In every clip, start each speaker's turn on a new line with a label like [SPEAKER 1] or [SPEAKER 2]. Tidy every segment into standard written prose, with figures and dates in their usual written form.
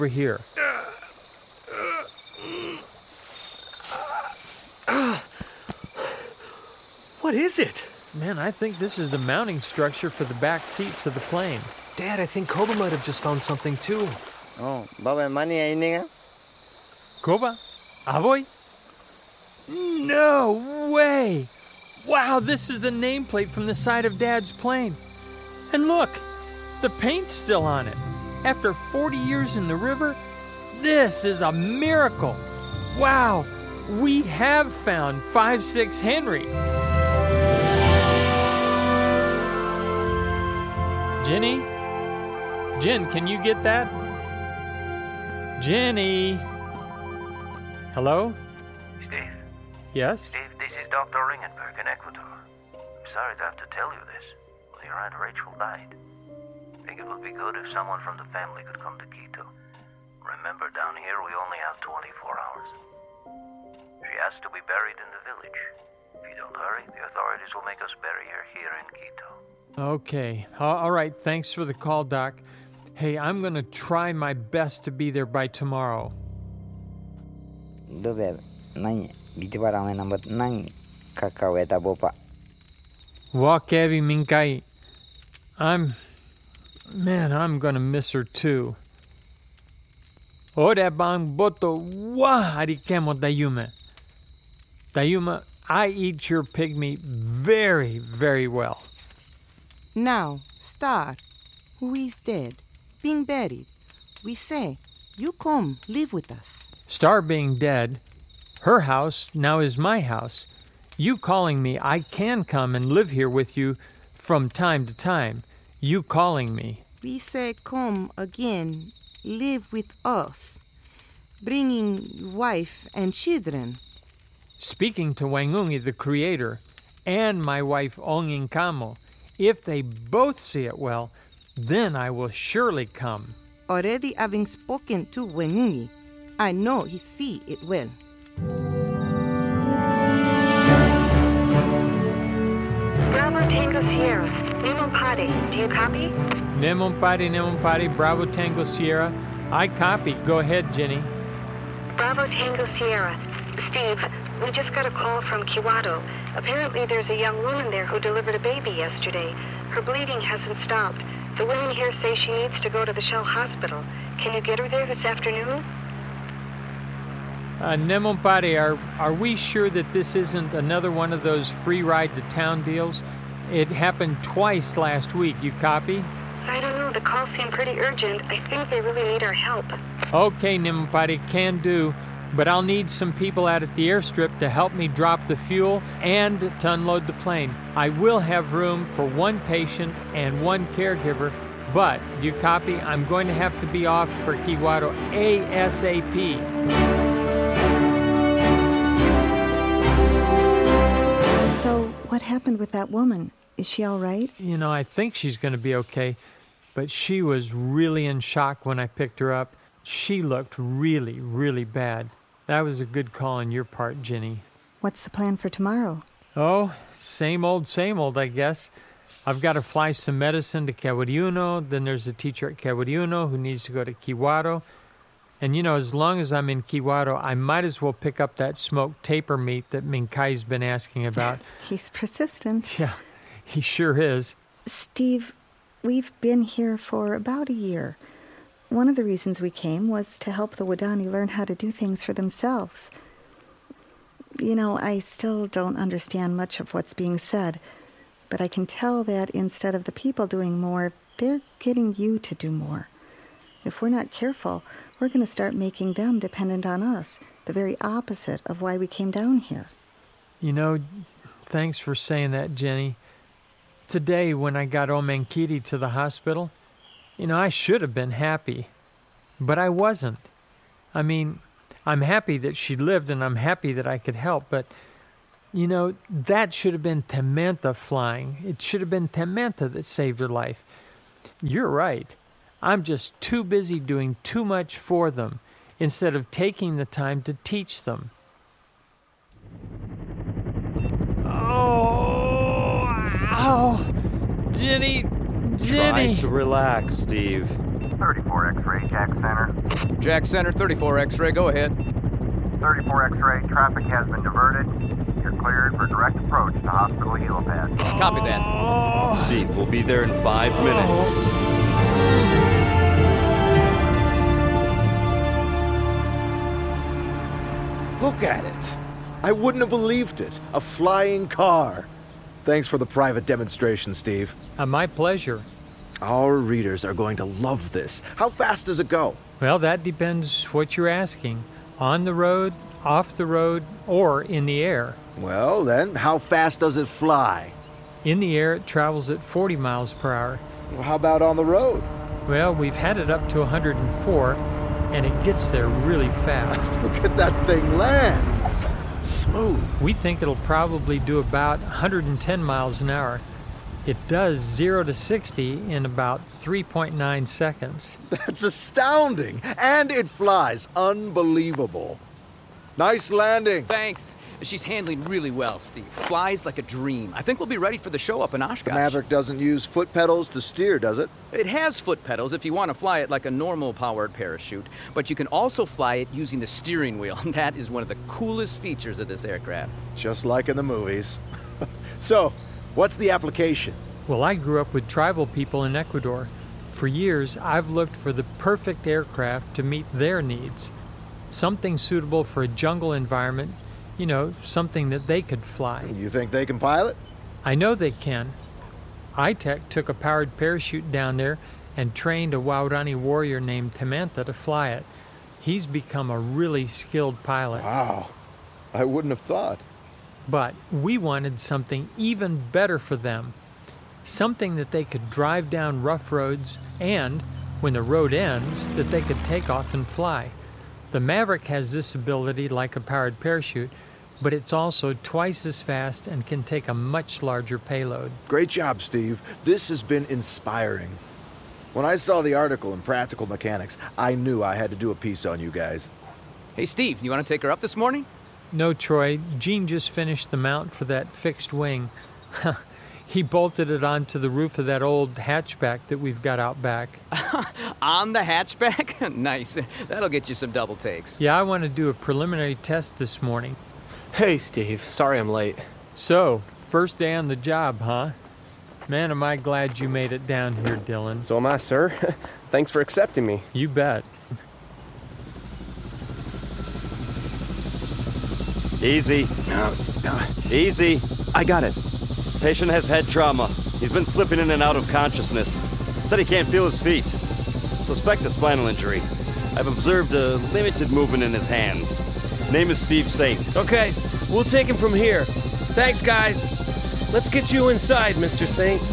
[SPEAKER 1] over here.
[SPEAKER 2] What is it?
[SPEAKER 1] Man, I think this is the mounting structure for the back seats of the plane.
[SPEAKER 2] Dad, I think Koba might have just found something too.
[SPEAKER 3] Oh, Baba money ini nga?
[SPEAKER 1] Koba? Aboy? No way! Wow, this is the nameplate from the side of Dad's plane. And look, the paint's still on it. After 40 years in the river, this is a miracle. Wow, we have found 5-6 Henry. Jenny? Jen, can you get that? Jenny? Hello?
[SPEAKER 4] Steve?
[SPEAKER 1] Yes?
[SPEAKER 4] Steve, this is Dr. Ringenberg in Ecuador. I'm sorry to have to tell you this. Well, your Aunt Rachel died. I think it would be good if someone from the family could come to Quito. Remember, down here we only have 24 hours. She has to be buried in the village. If you don't hurry, the authorities will make us bury her here in Quito.
[SPEAKER 1] Okay. All right. Thanks for the call, Doc. Hey, I'm going to try my best to be there by tomorrow.
[SPEAKER 3] Dobe, nai, bitiwara me nambat nai, kakaweta bopa.
[SPEAKER 1] Wakevi Minkai. I'm going to miss her too. Ore bang boto wa harikemo Dayuma. Dayuma, I eat your pig meat very, very well.
[SPEAKER 5] Now, Star, who is dead, being buried, we say, you come live with us.
[SPEAKER 1] Star being dead, her house now is my house. You calling me, I can come and live here with you from time to time. You calling me.
[SPEAKER 5] We say, come again, live with us, bringing wife and children.
[SPEAKER 1] Speaking to Wangungi, the creator, and my wife Ongin Kamo, if they both see it well, then I will surely come.
[SPEAKER 5] Already having spoken to Wenungi, I know he see it well.
[SPEAKER 6] Bravo Tango Sierra, Nemo Padi, do you copy?
[SPEAKER 1] Nemon Pari, Bravo Tango Sierra. I copy. Go ahead, Jenny.
[SPEAKER 6] Bravo Tango Sierra. Steve, we just got a call from Kiwato. Apparently there's a young woman there who delivered a baby yesterday. Her bleeding hasn't stopped. The women here say she needs to go to the Shell Hospital. Can you get her there this afternoon?
[SPEAKER 1] Nemon Pari, are we sure that this isn't another one of those free ride to town deals? It happened twice last week. You copy?
[SPEAKER 6] I don't know. The call seemed pretty urgent. I think they really need our help.
[SPEAKER 1] Okay, Nemon Pari, can do. But I'll need some people out at the airstrip to help me drop the fuel and to unload the plane. I will have room for one patient and one caregiver, but, you copy, I'm going to have to be off for Kiwato ASAP.
[SPEAKER 7] So, what happened with that woman? Is she all right?
[SPEAKER 1] You know, I think she's going to be okay, but she was really in shock when I picked her up. She looked really, really bad. That was a good call on your part, Jenny.
[SPEAKER 7] What's the plan for tomorrow?
[SPEAKER 1] Oh, same old, I guess. I've got to fly some medicine to Kewariuno. Then there's a teacher at Kewariuno who needs to go to Kiwato. And, you know, as long as I'm in Kiwato, I might as well pick up that smoked tapir meat that Minkai's been asking about.
[SPEAKER 7] He's persistent.
[SPEAKER 1] Yeah, he sure is.
[SPEAKER 7] Steve, we've been here for about a year. One of the reasons we came was to help the Wadani learn how to do things for themselves. You know, I still don't understand much of what's being said, but I can tell that instead of the people doing more, they're getting you to do more. If we're not careful, we're going to start making them dependent on us, the very opposite of why we came down here.
[SPEAKER 1] You know, thanks for saying that, Jenny. Today, when I got Omenkiri to the hospital, you know, I should have been happy, but I wasn't. I mean, I'm happy that she lived and I'm happy that I could help, but, you know, that should have been Tementa flying. It should have been Tementa that saved her life. You're right. I'm just too busy doing too much for them instead of taking the time to teach them. Oh, ow! Jenny!
[SPEAKER 8] Try to relax, Steve. 34 X-ray, Jack Center.
[SPEAKER 9] Jack Center, 34 X-ray, go ahead.
[SPEAKER 8] 34 X-ray, traffic has been diverted. You're cleared for direct approach to hospital helipad.
[SPEAKER 9] Copy that.
[SPEAKER 10] Steve, we'll be there in 5 minutes.
[SPEAKER 11] Look at it. I wouldn't have believed it. A flying car. Thanks for the private demonstration, Steve.
[SPEAKER 1] My pleasure.
[SPEAKER 11] Our readers are going to love this. How fast does it go?
[SPEAKER 1] Well, that depends what you're asking. On the road, off the road, or in the air.
[SPEAKER 11] Well, then, how fast does it fly?
[SPEAKER 1] In the air, it travels at 40 miles per hour.
[SPEAKER 11] Well, how about on the road?
[SPEAKER 1] Well, we've had it up to 104, and it gets there really fast.
[SPEAKER 11] Look at that thing land. Smooth.
[SPEAKER 1] We think it'll probably do about 110 miles an hour. It does 0 to 60 in about 3.9 seconds.
[SPEAKER 11] That's astounding. And it flies. Unbelievable. Nice landing.
[SPEAKER 9] Thanks. She's handling really well, Steve. Flies like a dream. I think we'll be ready for the show up in Oshkosh.
[SPEAKER 11] The Maverick doesn't use foot pedals to steer, does it?
[SPEAKER 9] It has foot pedals if you want to fly it like a normal powered parachute, but you can also fly it using the steering wheel, and that is one of the coolest features of this aircraft.
[SPEAKER 11] Just like in the movies. So, what's the application?
[SPEAKER 1] Well, I grew up with tribal people in Ecuador. For years, I've looked for the perfect aircraft to meet their needs. Something suitable for a jungle environment, you know, something that they could fly.
[SPEAKER 11] You think they can pilot?
[SPEAKER 1] I know they can. ITEC took a powered parachute down there and trained a Waorani warrior named Tamantha to fly it. He's become a really skilled pilot.
[SPEAKER 11] Wow. I wouldn't have thought.
[SPEAKER 1] But we wanted something even better for them. Something that they could drive down rough roads and, when the road ends, that they could take off and fly. The Maverick has this ability like a powered parachute, but it's also twice as fast and can take a much larger payload.
[SPEAKER 11] Great job, Steve. This has been inspiring. When I saw the article in Practical Mechanics, I knew I had to do a piece on you guys.
[SPEAKER 9] Hey, Steve, you want to take her up this morning?
[SPEAKER 1] No, Troy. Gene just finished the mount for that fixed wing. He bolted it onto the roof of that old hatchback that we've got out back.
[SPEAKER 9] On the hatchback? Nice. That'll get you some double takes.
[SPEAKER 1] Yeah, I want to do a preliminary test this morning.
[SPEAKER 2] Hey, Steve. Sorry I'm late.
[SPEAKER 1] So, first day on the job, huh? Man, am I glad you made it down here, Dylan.
[SPEAKER 2] So am I, sir. Thanks for accepting me.
[SPEAKER 1] You bet.
[SPEAKER 10] Easy. Easy.
[SPEAKER 2] I got it.
[SPEAKER 10] Patient has head trauma. He's been slipping in and out of consciousness. Said he can't feel his feet. Suspect a spinal injury. I've observed a limited movement in his hands. Name is Steve Saint.
[SPEAKER 2] Okay, we'll take him from here. Thanks, guys. Let's get you inside, Mr. Saint.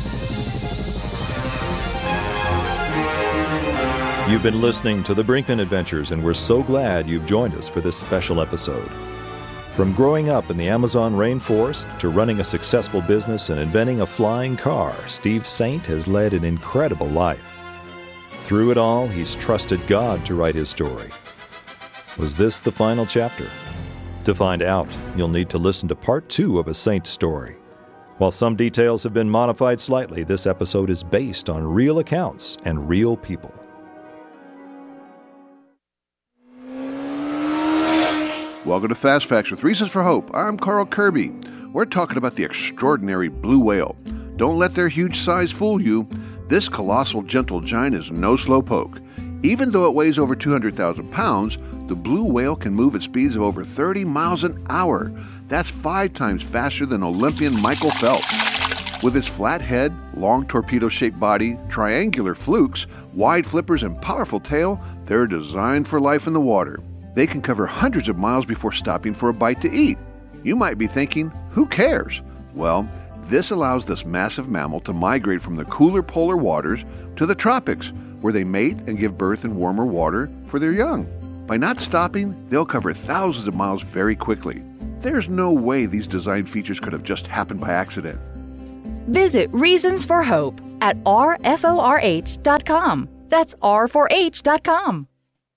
[SPEAKER 12] You've been listening to the Brinkman Adventures, and we're so glad you've joined us for this special episode. From growing up in the Amazon rainforest to running a successful business and inventing a flying car, Steve Saint has led an incredible life. Through it all, he's trusted God to write his story. Was this the final chapter? To find out, you'll need to listen to part 2 of A Saint's Story. While some details have been modified slightly, this episode is based on real accounts and real people.
[SPEAKER 13] Welcome to Fast Facts with Reasons for Hope. I'm Carl Kirby. We're talking about the extraordinary blue whale. Don't let their huge size fool you. This colossal gentle giant is no slowpoke. Even though it weighs over 200,000 pounds, the blue whale can move at speeds of over 30 miles an hour. That's 5 times faster than Olympian Michael Phelps. With its flat head, long torpedo-shaped body, triangular flukes, wide flippers, and powerful tail, they're designed for life in the water. They can cover hundreds of miles before stopping for a bite to eat. You might be thinking, who cares? Well, this allows this massive mammal to migrate from the cooler polar waters to the tropics, where they mate and give birth in warmer water for their young. By not stopping, they'll cover thousands of miles very quickly. There's no way these design features could have just happened by accident.
[SPEAKER 14] Visit Reasons for Hope at rforh.com. That's r4h.com.